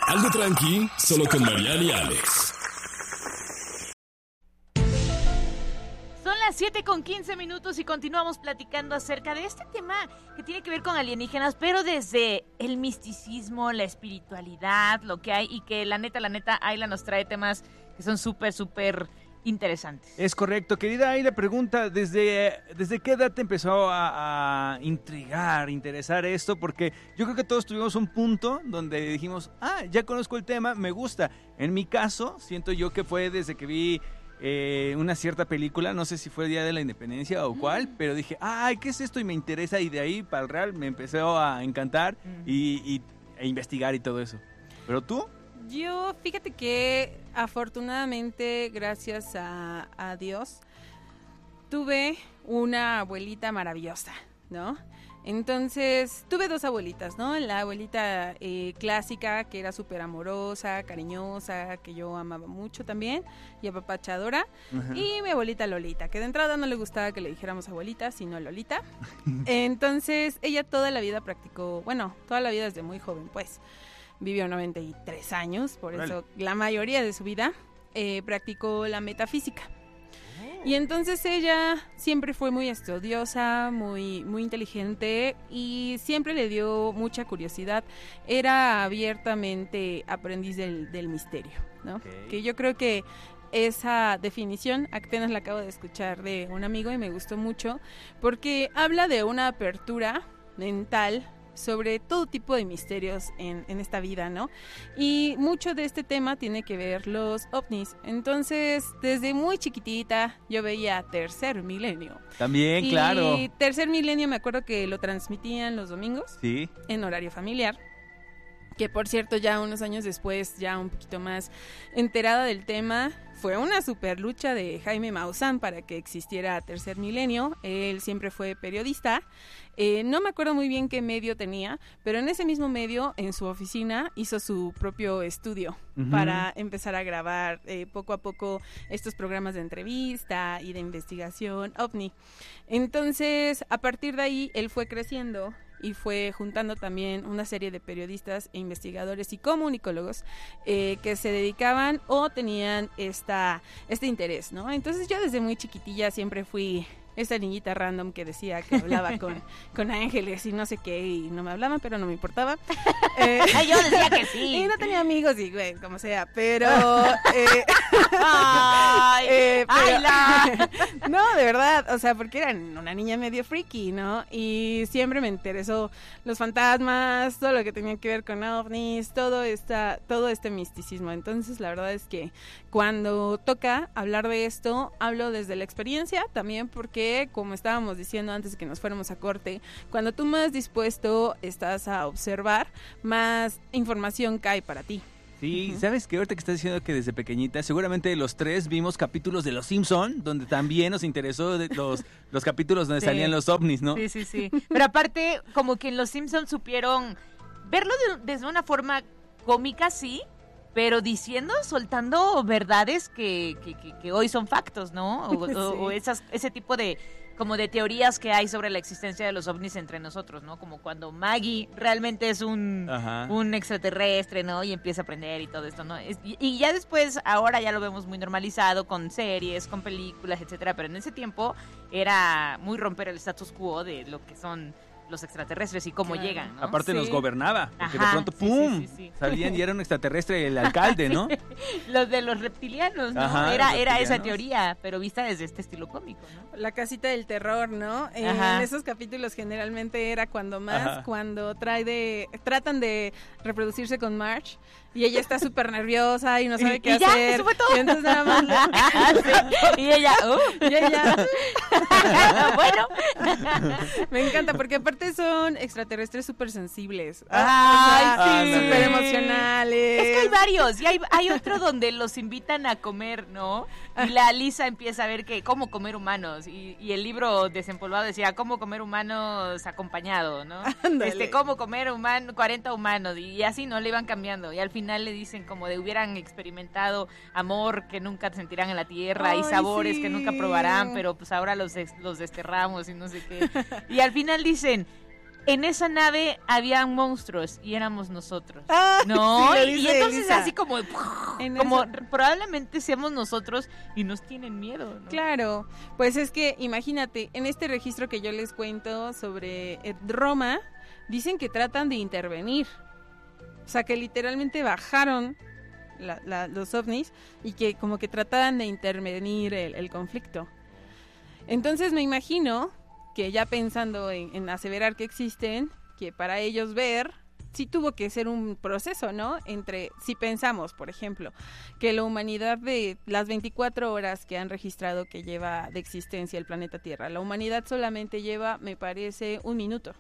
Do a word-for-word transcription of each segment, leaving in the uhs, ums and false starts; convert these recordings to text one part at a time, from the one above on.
Algo tranqui, solo con Mariana y Alex. Son las siete con quince minutos y continuamos platicando acerca de este tema que tiene que ver con alienígenas, pero desde el misticismo, la espiritualidad, lo que hay, y que la neta, la neta, Ayla nos trae temas que son súper, súper interesantes. Es correcto. Querida Ayla, pregunta, ¿desde, ¿desde qué edad te empezó a, a intrigar, interesar esto? Porque yo creo que todos tuvimos un punto donde dijimos, ah, ya conozco el tema, me gusta. En mi caso, siento yo que fue desde que vi eh, una cierta película, no sé si fue el Día de la Independencia o cuál, pero dije, ay, ¿qué es esto? Y me interesa, y de ahí para el real me empezó a encantar y, y e investigar y todo eso. ¿Pero tú? Yo, fíjate que afortunadamente, gracias a, a Dios, tuve una abuelita maravillosa, ¿no? Entonces, tuve dos abuelitas, ¿no? La abuelita eh, clásica, que era súper amorosa, cariñosa, que yo amaba mucho también, y apapachadora. Uh-huh. Y mi abuelita Lolita, que de entrada no le gustaba que le dijéramos abuelita, sino Lolita. Entonces, ella toda la vida practicó, bueno, toda la vida desde muy joven, pues. Vivió noventa y tres años, por vale. eso la mayoría de su vida eh, practicó la metafísica. Oh. Y entonces ella siempre fue muy estudiosa, muy, muy inteligente y siempre le dio mucha curiosidad. Era abiertamente aprendiz del, del misterio, ¿no? Okay. Que yo creo que esa definición apenas la acabo de escuchar de un amigo y me gustó mucho porque habla de una apertura mental sobre todo tipo de misterios en, en esta vida, ¿no? Y mucho de este tema tiene que ver los ovnis. Entonces, desde muy chiquitita yo veía Tercer Milenio. También, y claro. Y Tercer Milenio me acuerdo que lo transmitían los domingos. Sí. En horario familiar. Que por cierto, ya unos años después, ya un poquito más enterada del tema, fue una super lucha de Jaime Maussan para que existiera Tercer Milenio. Él siempre fue periodista. Eh, no me acuerdo muy bien qué medio tenía, pero en ese mismo medio, en su oficina, hizo su propio estudio uh-huh. para empezar a grabar eh, poco a poco estos programas de entrevista y de investigación ovni. Entonces, a partir de ahí, él fue creciendo y fue juntando también una serie de periodistas e investigadores y comunicólogos eh, que se dedicaban o tenían esta, este interés, ¿no? Entonces yo desde muy chiquitilla siempre fui esa niñita random que decía que hablaba con, con ángeles y no sé qué, y no me hablaban, pero no me importaba. Eh, yo decía que sí. Y no tenía amigos y, güey, como sea, pero... eh, ay, eh, pero ay, la... no, de verdad, o sea, porque era una niña medio freaky, ¿no? Y siempre me interesó los fantasmas, todo lo que tenía que ver con ovnis, todo, esta, todo este misticismo. Entonces, la verdad es que cuando toca hablar de esto, hablo desde la experiencia, también porque como estábamos diciendo antes de que nos fuéramos a corte, cuando tú más dispuesto estás a observar, más información cae para ti. Sí, uh-huh. ¿Sabes qué? Ahorita que estás diciendo que desde pequeñita, seguramente los tres vimos capítulos de Los Simpson, donde también nos interesó de los, los capítulos donde sí. salían los ovnis, ¿no? Sí, sí, sí. Pero aparte, como que en Los Simpson supieron verlo de, desde una forma cómica, sí, pero diciendo, soltando verdades que, que, que, que hoy son factos, ¿no? O, sí. o, o esas, ese tipo de, como de teorías que hay sobre la existencia de los ovnis entre nosotros, ¿no? Como cuando Maggie realmente es un, un extraterrestre, ¿no? Y empieza a aprender y todo esto, ¿no? Es, y, y ya después, ahora ya lo vemos muy normalizado con series, con películas, etcétera, pero en ese tiempo era muy romper el status quo de lo que son los extraterrestres y cómo claro. llegan, ¿no? Aparte sí. nos gobernaba, porque Ajá, de pronto sí, ¡pum! Sí, sí, sí. Salían y era un extraterrestre el alcalde, ¿no? Los de los reptilianos, ¿no? Ajá, era, era esa teoría, pero vista desde este estilo cómico, ¿no? La casita del terror, ¿no? En Ajá. esos capítulos generalmente era cuando más, Ajá. cuando trae de, tratan de reproducirse con Marge y ella está súper nerviosa y no sabe y, qué y ya, hacer. Eso fue todo. Y entonces nada más sí. Y ella, uh. y ella, bueno. Me encanta porque aparte son extraterrestres súper sensibles. Ay, o sea, sí. Súper emocionales. Es que hay varios y hay, hay otro donde los invitan a comer, ¿no? Y la Lisa empieza a ver que cómo comer humanos y, y el libro desempolvado decía cómo comer humanos acompañado, ¿no? Ándale. Este, cómo comer humano, cuarenta humanos y así, ¿no? Le iban cambiando y al final le dicen como de hubieran experimentado amor que nunca sentirán en la tierra Ay, y sabores sí. que nunca probarán, pero pues ahora los, los desterramos y no sé qué. Y al final dicen, en esa nave habían monstruos y éramos nosotros. Ah, No, sí, lo y, dice y entonces Elisa. así como, En como eso- probablemente seamos nosotros y nos tienen miedo, ¿no? Claro, pues es que imagínate, en este registro que yo les cuento sobre eh, Roma, dicen que tratan de intervenir. O sea, que literalmente bajaron la- la- los ovnis y que como que trataban de intervenir el, el conflicto. Entonces me imagino que ya pensando en, en aseverar que existen, que para ellos ver, sí tuvo que ser un proceso, ¿no? Entre, si pensamos, por ejemplo, que la humanidad de las veinticuatro horas que han registrado que lleva de existencia el planeta Tierra, la humanidad solamente lleva, me parece, un minuto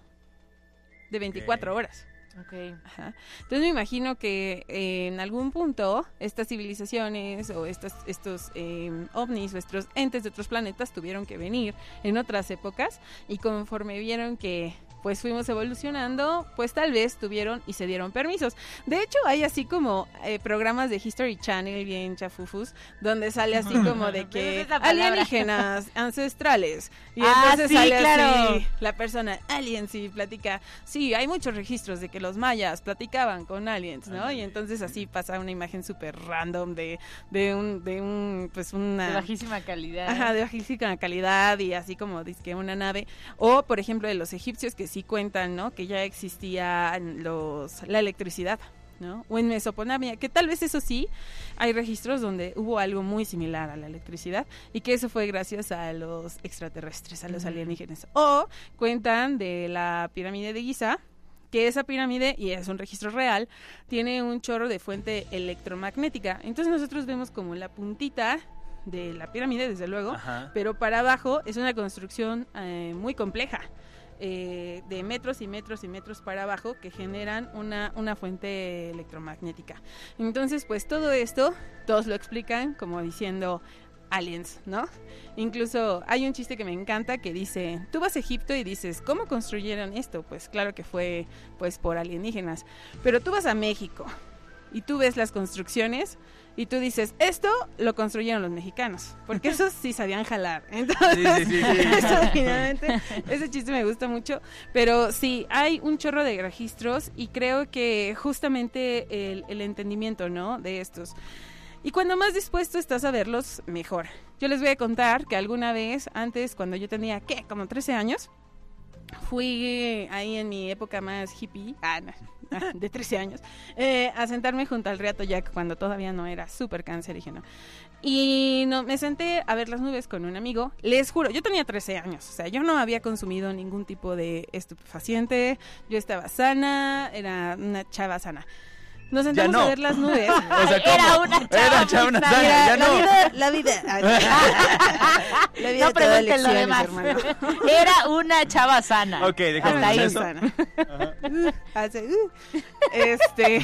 de veinticuatro Ok. horas. Ok. Ajá. Entonces me imagino que eh, en algún punto estas civilizaciones o estos, estos eh, ovnis o estos entes de otros planetas tuvieron que venir en otras épocas y conforme vieron que pues fuimos evolucionando, pues tal vez tuvieron y se dieron permisos. De hecho, hay así como eh, programas de History Channel bien chafufus, donde sale así como de Pero que esa palabra. alienígenas ancestrales. Y Ah, entonces sí, sale claro. así la persona aliens y platica, sí, hay muchos registros de que los mayas platicaban con aliens, ¿no? Y entonces así pasa una imagen súper random de, de un, de un, pues una... De bajísima calidad. Ajá, de bajísima calidad y así como dizque una nave. O, por ejemplo, de los egipcios que sí cuentan, ¿no? Que ya existía los, la electricidad, ¿no? O en Mesopotamia, que tal vez eso sí, hay registros donde hubo algo muy similar a la electricidad y que eso fue gracias a los extraterrestres, a los Ujú. alienígenas. O cuentan de la pirámide de Giza, que esa pirámide, y es un registro real, tiene un chorro de fuente electromagnética. Entonces nosotros vemos como la puntita de la pirámide, desde luego, Ajá. pero para abajo es una construcción eh, muy compleja, eh, de metros y metros y metros para abajo que generan una, una fuente electromagnética. Entonces, pues todo esto, todos lo explican como diciendo aliens, ¿no? Incluso hay un chiste que me encanta que dice, tú vas a Egipto y dices, ¿cómo construyeron esto? Pues claro que fue pues por alienígenas, pero tú vas a México y tú ves las construcciones y tú dices, esto lo construyeron los mexicanos, porque esos sí sabían jalar. Entonces, Sí, sí, sí, sí. eso finalmente, ese chiste me gusta mucho, pero sí, hay un chorro de registros y creo que justamente el, el entendimiento, ¿no? De estos. Y cuando más dispuesto estás a verlos, mejor. Yo les voy a contar que alguna vez, antes, cuando yo tenía, ¿qué? Como trece años, fui ahí en mi época más hippie, ah, no, ah, de trece años, eh, a sentarme junto al río Atoyac cuando todavía no era súper cancerígeno. Y no, me senté a ver las nubes con un amigo. Les juro, yo tenía trece años, o sea, yo no había consumido ningún tipo de estupefaciente, yo estaba sana, era una chava sana. Nos sentamos no. a ver las nubes. O sea, Era ¿cómo? una chava Era chava muy una sana. sana, Mira, ya la no. vida, la vida. La vida No te da pregunten lo lecciones, demás. hermano. Era una chava sana. Ok, dejamos Hasta ahí. eso. Sana. Uh, hace, uh. Este.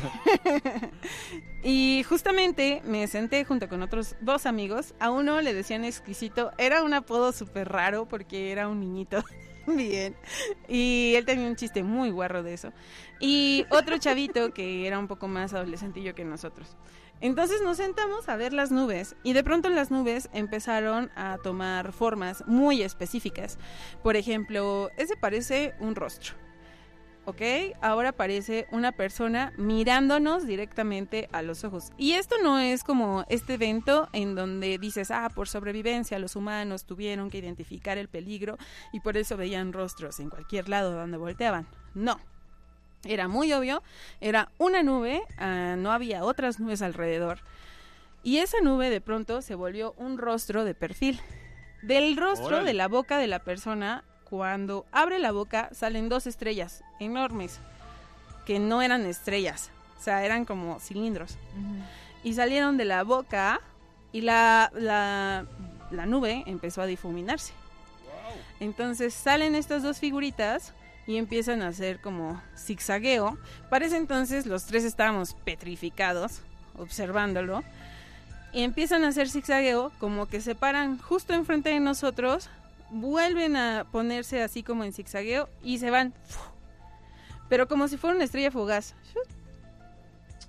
Y justamente me senté junto con otros dos amigos. A uno le decían exquisito. Era un apodo súper raro porque era un niñito. Bien. Y él tenía un chiste muy guarro de eso. Y otro chavito que era un poco más adolescentillo que nosotros. Entonces nos sentamos a ver las nubes y de pronto las nubes empezaron a tomar formas muy específicas. Por ejemplo, ese parece un rostro. ¿Ok? Ahora parece una persona mirándonos directamente a los ojos. Y esto no es como este evento en donde dices, ah, por sobrevivencia los humanos tuvieron que identificar el peligro y por eso veían rostros en cualquier lado donde volteaban. No. Era muy obvio, era una nube, uh, no había otras nubes alrededor. Y esa nube de pronto se volvió un rostro de perfil. Del rostro, Órale. de la boca de la persona, cuando abre la boca salen dos estrellas enormes, que no eran estrellas, o sea, eran como cilindros. Ujú. Y salieron de la boca y la, la, la nube empezó a difuminarse. Entonces salen estas dos figuritas y empiezan a hacer como zigzagueo. Para ese entonces los tres estábamos petrificados observándolo. Y empiezan a hacer zigzagueo, como que se paran justo enfrente de nosotros, vuelven a ponerse así como en zigzagueo y se van. Pero como si fuera una estrella fugaz.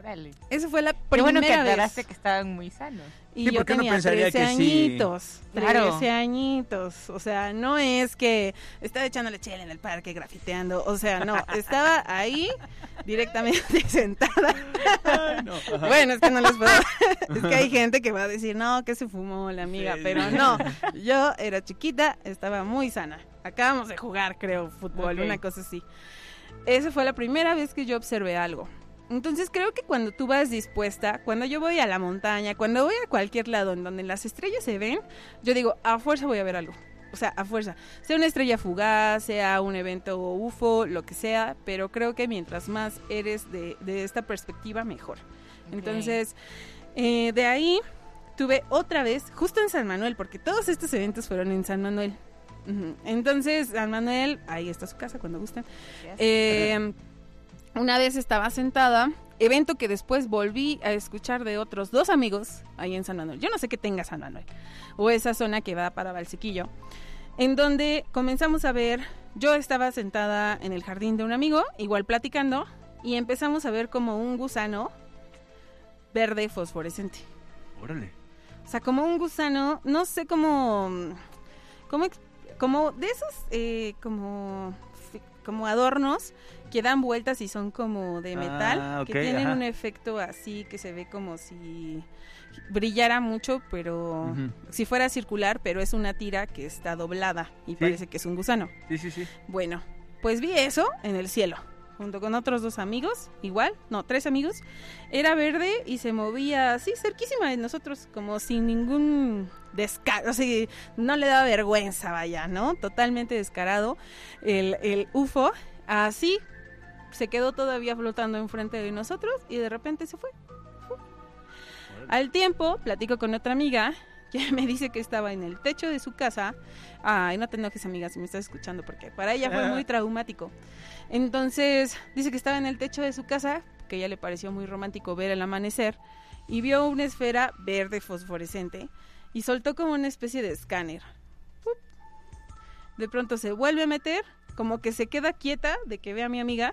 Órale. Esa fue la Qué primera bueno que vez. aclaraste que estaban muy sanos. Y Sí, yo porque uno tenía pensaría trece que sí. añitos, Claro. trece añitos, o sea, no es que estaba echándole chela en el parque, grafiteando, o sea, no, estaba ahí directamente sentada. Ay, no. Ajá. Bueno, es que no les puedo, es que hay gente que va a decir, no, que se fumó la amiga, Sí, pero sí. no, yo era chiquita, estaba muy sana, acabamos de jugar, creo, fútbol, Ok. una cosa así. Esa fue la primera vez que yo observé algo. Entonces creo que cuando tú vas dispuesta, cuando yo voy a la montaña, cuando voy a cualquier lado en donde las estrellas se ven, yo digo, a fuerza voy a ver algo. O sea, a fuerza. Sea una estrella fugaz, sea un evento U F O, lo que sea, pero creo que mientras más eres de, de esta perspectiva, mejor. Ok. Entonces, eh, de ahí tuve otra vez, justo en San Manuel, porque todos estos eventos fueron en San Manuel. Ujú. Entonces, San Manuel, ahí está su casa cuando gusten. Gracias. Eh, una vez estaba sentada, evento que después volví a escuchar de otros dos amigos ahí en San Manuel. Yo no sé qué tenga San Manuel, o esa zona que va para Valsequillo, en donde comenzamos a ver, yo estaba sentada en el jardín de un amigo, igual platicando, y empezamos a ver como un gusano verde fosforescente. Órale. O sea, como un gusano, no sé cómo, cómo ex- como de esos, eh, como, fi- como adornos que dan vueltas y son como de metal, Ah, ok, que tienen ajá. un efecto así que se ve como si brillara mucho, pero Ujú. si fuera circular, pero es una tira que está doblada y Sí. parece que es un gusano. Sí, sí, sí. Bueno, pues vi eso en el cielo, junto con otros dos amigos, igual, no, tres amigos. Era verde y se movía así, cerquísima de nosotros, como sin ningún descaro, o sea, no le daba vergüenza, vaya, ¿no? Totalmente descarado el, el U F O, así se quedó todavía flotando enfrente de nosotros y de repente se fue. Al tiempo, platico con otra amiga que me dice que estaba en el techo de su casa. Ay, no te enojes, amiga, si me estás escuchando, porque para ella fue muy traumático. Entonces, dice que estaba en el techo de su casa, que a ella le pareció muy romántico ver el amanecer, y vio una esfera verde fosforescente y soltó como una especie de escáner. ¡Pup! De pronto se vuelve a meter, como que se queda quieta de que ve a mi amiga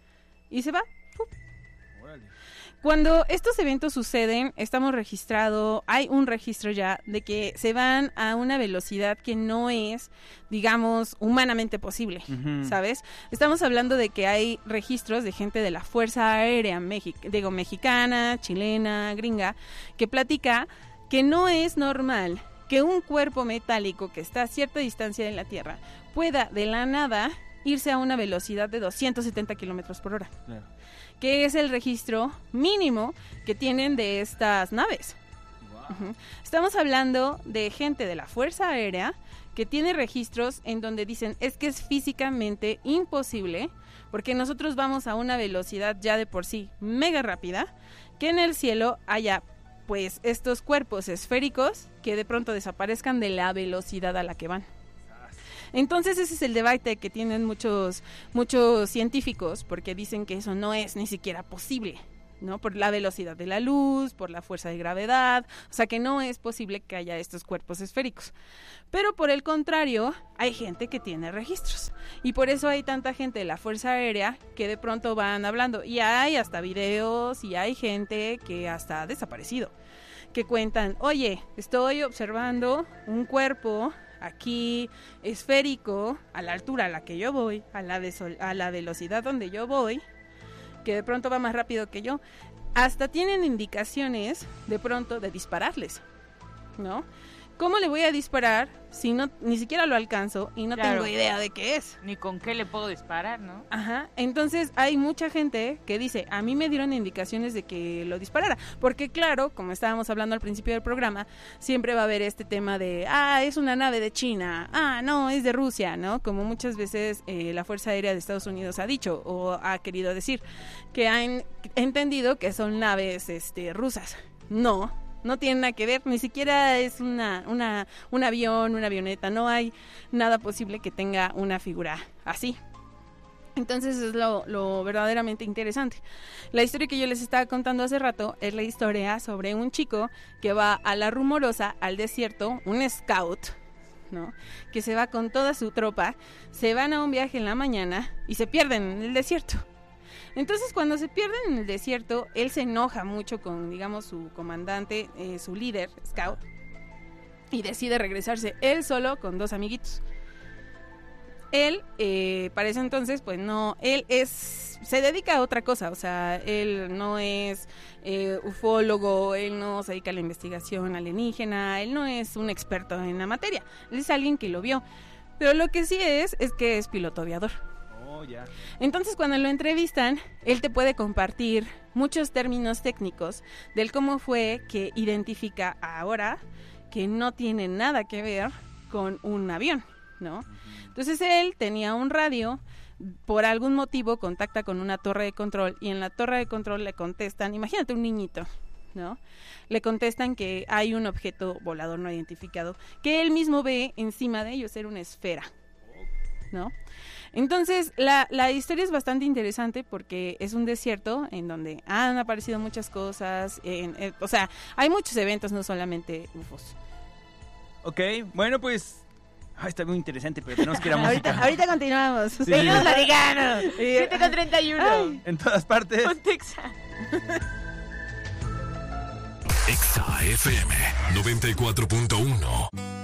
y se va. ¡Pup! Órale. Cuando estos eventos suceden, estamos registrado, hay un registro ya de que se van a una velocidad que no es, digamos, humanamente posible, Ujú. ¿sabes? Estamos hablando de que hay registros de gente de la Fuerza Aérea Mexi- digo, mexicana, chilena, gringa, que platica que no es normal que un cuerpo metálico que está a cierta distancia de la Tierra pueda de la nada irse a una velocidad de doscientos setenta kilómetros por hora, Claro. que es el registro mínimo que tienen de estas naves. Wow. Ujú. Estamos hablando de gente de la Fuerza Aérea que tiene registros en donde dicen es que es físicamente imposible, porque nosotros vamos a una velocidad ya de por sí mega rápida, que en el cielo haya pues estos cuerpos esféricos que de pronto desaparezcan de la velocidad a la que van. Entonces ese es el debate que tienen muchos muchos científicos, porque dicen que eso no es ni siquiera posible, ¿no? Por la velocidad de la luz, por la fuerza de gravedad, o sea que no es posible que haya estos cuerpos esféricos. Pero por el contrario, hay gente que tiene registros, y por eso hay tanta gente de la Fuerza Aérea que de pronto van hablando, y hay hasta videos, y hay gente que hasta ha desaparecido, que cuentan, oye, estoy observando un cuerpo aquí esférico a la altura a la que yo voy, a la, de a la velocidad donde yo voy, que de pronto va más rápido que yo. Hasta tienen indicaciones de pronto de dispararles, ¿no? ¿Cómo le voy a disparar si no ni siquiera lo alcanzo y no Claro. tengo idea de qué es? Ni con qué le puedo disparar, ¿no? Ajá, entonces hay mucha gente que dice, a mí me dieron indicaciones de que lo disparara, porque claro, como estábamos hablando al principio del programa, siempre va a haber este tema de, ah, es una nave de China, ah, no, es de Rusia, ¿no? Como muchas veces eh, la Fuerza Aérea de Estados Unidos ha dicho o ha querido decir, que han entendido que son naves este, rusas. No, no tiene nada que ver, ni siquiera es una, una, un avión, una avioneta, no hay nada posible que tenga una figura así. Entonces es lo, lo verdaderamente interesante. La historia que yo les estaba contando hace rato es la historia sobre un chico que va a la Rumorosa, al desierto, un scout, ¿no? Que se va con toda su tropa, se van a un viaje en la mañana y se pierden en el desierto. Entonces, cuando se pierden en el desierto, él se enoja mucho con, digamos, su comandante, eh, su líder, Scout, y decide regresarse él solo con dos amiguitos. Él, eh, para ese entonces, pues no, él es, se dedica a otra cosa, o sea, él no es eh, ufólogo, él no se dedica a la investigación alienígena, él no es un experto en la materia, él es alguien que lo vio, pero lo que sí es, es que es piloto aviador. Oh, ya. Entonces, cuando lo entrevistan, él te puede compartir muchos términos técnicos del cómo fue que identifica ahora que no tiene nada que ver con un avión, ¿no? Entonces él tenía un radio, por algún motivo contacta con una torre de control y en la torre de control le contestan, imagínate un niñito, ¿no? Le contestan que hay un objeto volador no identificado que él mismo ve encima de ellos, era una esfera, ¿no? Entonces la, la historia es bastante interesante porque es un desierto en donde han aparecido muchas cosas, en, en, o sea, hay muchos eventos, no solamente U F Os. Ok, bueno, pues... Ay, está muy interesante, pero tenemos que ir a música. ahorita, ahorita continuamos. Sí, ¡Seguimos sí. platicando! siete con treinta y uno. En todas partes. Ponte Exa. Exa F M noventa y cuatro punto uno.